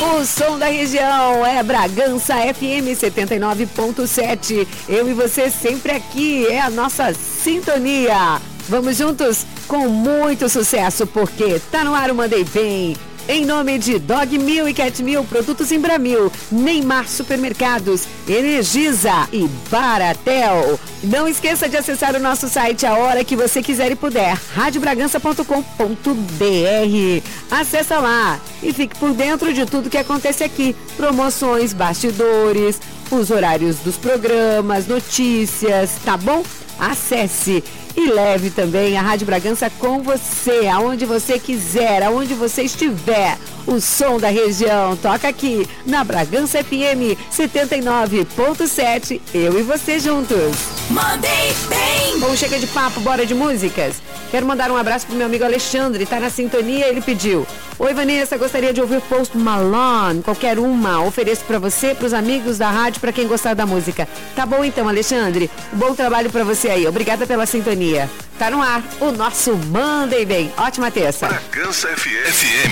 O som da região é Bragança FM 79.7. Eu e você sempre aqui, é a nossa sintonia. Vamos juntos com muito sucesso, porque tá no ar o Mandei Bem. Em nome de Dog Mil e Cat Mil, produtos Embramil, Neymar Supermercados, Energisa e Baratel. Não esqueça de acessar o nosso site a hora que você quiser e puder, radiobragança.com.br. Acessa lá e fique por dentro de tudo que acontece aqui. Promoções, bastidores, os horários dos programas, notícias, tá bom? Acesse e leve também a Rádio Bragança com você, aonde você quiser, aonde você estiver. O som da região toca aqui na Bragança FM 79.7. Eu e você juntos. Mandei bem! Bom, chega de papo, bora de músicas? Quero mandar um abraço pro meu amigo Alexandre, tá na sintonia, ele pediu: oi Vanessa, gostaria de ouvir Post Malone, qualquer uma, ofereço pra você, pros amigos da rádio, pra quem gostar da música. Tá bom então, Alexandre, um bom trabalho pra você aí, obrigada pela sintonia. Tá no ar o nosso Mandei Bem, ótima terça. Bragança FM